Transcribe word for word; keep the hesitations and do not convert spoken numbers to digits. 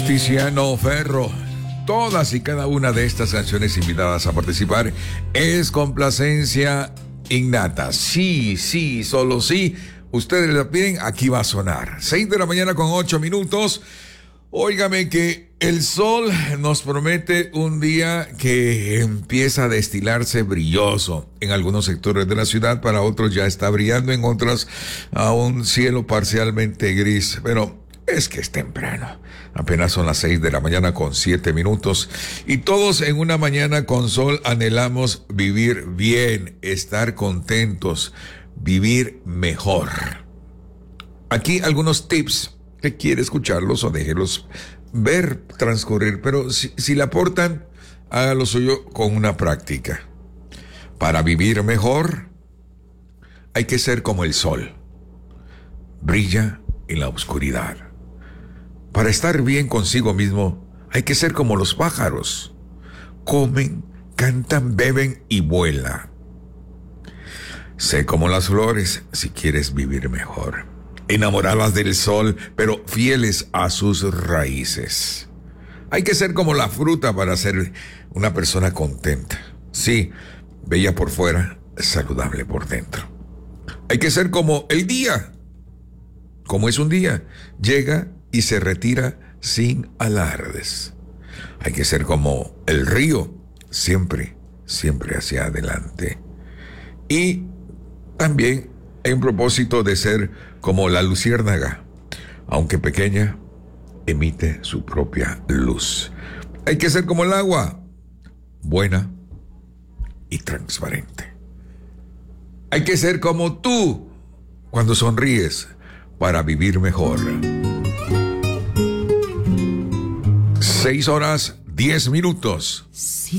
Luis Tiziano Ferro. Todas y cada una de estas canciones invitadas a participar es complacencia innata. Sí, sí, solo sí. Ustedes la piden, aquí va a sonar. Seis de la mañana con ocho minutos. Óigame que el sol nos promete un día que empieza a destilarse brilloso en algunos sectores de la ciudad, para otros ya está brillando, en otros a un cielo parcialmente gris, pero es que es temprano. Apenas son las seis de la mañana con siete minutos y todos en una mañana con sol anhelamos vivir bien, estar contentos, vivir mejor. Aquí algunos tips. Que quiere escucharlos o déjelos ver transcurrir, pero si, si le aportan, hágalo suyo con una práctica. Para vivir mejor, hay que ser como el sol. Brilla en la oscuridad. Para estar bien consigo mismo, hay que ser como los pájaros. Comen, cantan, beben y vuelan. Sé como las flores si quieres vivir mejor. Enamoradas del sol, pero fieles a sus raíces. Hay que ser como la fruta para ser una persona contenta. Sí, bella por fuera, saludable por dentro. Hay que ser como el día. Como es un día, llega y se retira sin alardes. Hay que ser como el río, siempre, siempre hacia adelante. Y también hay un propósito de ser como la luciérnaga, aunque pequeña, emite su propia luz. Hay que ser como el agua, buena y transparente. Hay que ser como tú cuando sonríes para vivir mejor. Seis horas, diez minutos. Si